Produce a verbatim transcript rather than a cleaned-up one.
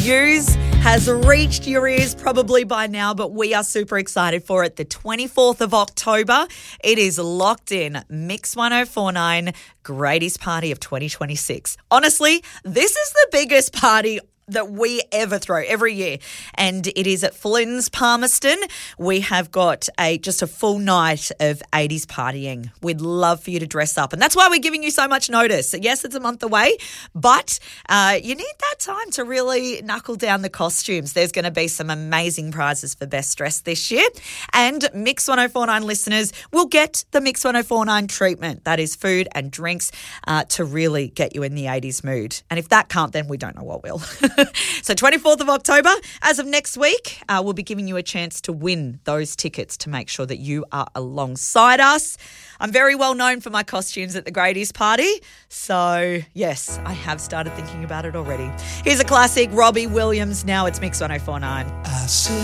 news has reached your ears probably by now, but we are super excited for it. The twenty-fourth of October, it is locked in. Mix ten forty-nine, Greatest Party of twenty twenty-six. Honestly, this is the biggest party that we ever throw every year, and it is at Flynn's Palmerston. We have got a just a full night of eighties partying. We'd love for you to dress up, and that's why we're giving you so much notice. Yes, it's a month away, but uh, you need that time to really knuckle down the costumes. There's going to be some amazing prizes for best dress this year, and Mix ten forty-nine listeners will get the Mix ten forty-nine treatment. That is food and drinks uh, to really get you in the eighties mood, and if that can't, then we don't know what will. So twenty-fourth of October, as of next week, uh, we'll be giving you a chance to win those tickets to make sure that you are alongside us. I'm very well known for my costumes at the Greatest Party, so yes, I have started thinking about it already. Here's a classic, Robbie Williams. Now it's Mix ten forty-nine. I sit